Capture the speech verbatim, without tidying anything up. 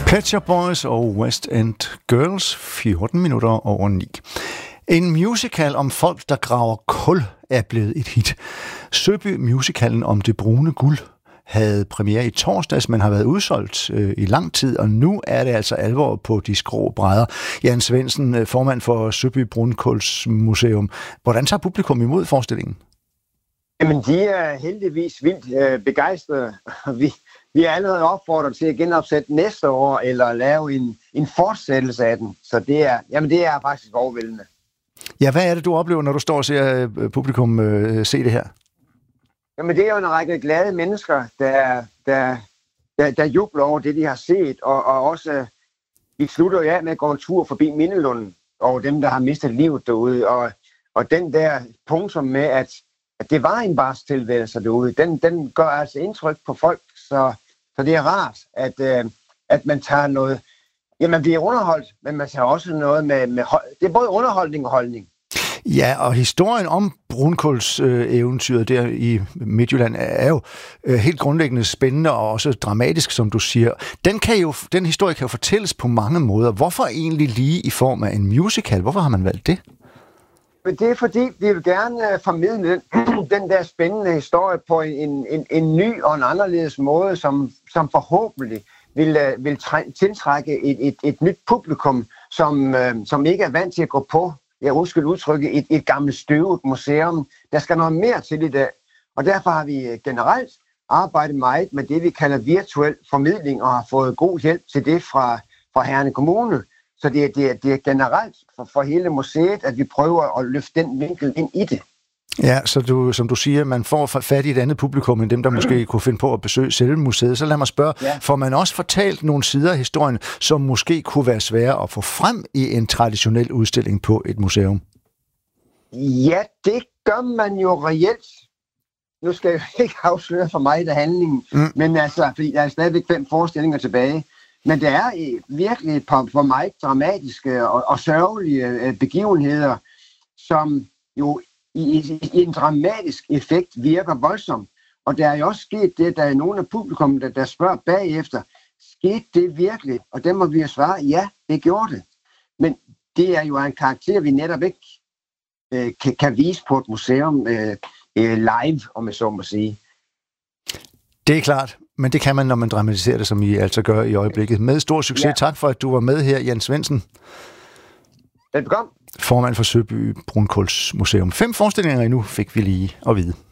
Pet Shop Boys og West End Girls, fjorten minutter over ni. En musical om folk, der graver kul, er blevet et hit. Søby Musicalen om det brune guld havde premiere i torsdags, men har været udsolgt øh, i lang tid, og nu er det altså alvor på de skrå brædder. Jan Svendsen, formand for Søby Brunkulsmuseum. Hvordan tager publikum imod forestillingen? Jamen, de er heldigvis vildt øh, begejstrede. Vi, vi er allerede opfordret til at genopsætte næste år, eller lave en, en fortsættelse af den. Så det er, jamen, det er faktisk overvældende. Ja, hvad er det, du oplever, når du står og ser publikum øh, se det her? Jamen, det er jo en række glade mennesker, der, der, der, der jubler over det, de har set. Og, og også, vi slutter jo af med at gå en tur forbi Mindelunden, og dem, der har mistet livet derude. Og, og den der punktum med, at, at det var en barstilværelse derude, den, den gør altså indtryk på folk. Så, så det er rart, at, øh, at man tager noget. Ja, man bliver underholdt, men man tager også noget med, med det er både underholdning og holdning. Ja, og historien om brunkulseventyret der i Midtjylland er jo helt grundlæggende spændende og også dramatisk, som du siger. Den, kan jo, den historie kan jo fortælles på mange måder. Hvorfor egentlig lige i form af en musical? Hvorfor har man valgt det? Men det er fordi, vi vil gerne formidle den, den der spændende historie på en, en, en ny og en anderledes måde, som, som forhåbentlig vil, vil træ, tiltrække et, et, et nyt publikum, som, som ikke er vant til at gå på, jeg undskyld udtrykke, et, et gammelt støvet museum. Der skal noget mere til i dag. Og derfor har vi generelt arbejdet meget med det, vi kalder virtuel formidling, og har fået god hjælp til det fra, fra Herning Kommune. Så det er, det er, det er generelt for, for hele museet, at vi prøver at løfte den vinkel ind i det. Ja, så du, som du siger, man får fat i et andet publikum, end dem, der måske kunne finde på at besøge selve museet. Så lad mig spørge, ja. Får man også fortalt nogle sider af historien, som måske kunne være svære at få frem i en traditionel udstilling på et museum? Ja, det gør man jo reelt. Nu skal jeg jo ikke afsløre for mig, der handlingen, mm. men altså, fordi der er stadigvæk fem forestillinger tilbage. Men der er virkelig et par for mig dramatiske og, og sørgelige begivenheder, som jo i, i, i en dramatisk effekt virker voldsomt. Og der er jo også sket det, der er nogle af publikum, der, der spørger bagefter, skete det virkelig? Og der må vi jo svare, ja, det gjorde det. Men det er jo en karakter, vi netop ikke øh, kan, kan vise på et museum øh, øh, live, om jeg så må sige. Det er klart, men det kan man, når man dramatiserer det, som I altså gør i øjeblikket. Med stor succes. Ja. Tak for, at du var med her, Jan Svendsen. Velbekomme. Formand for Søby Brunkulsmuseum. Fem forestillinger endnu fik vi lige at vide.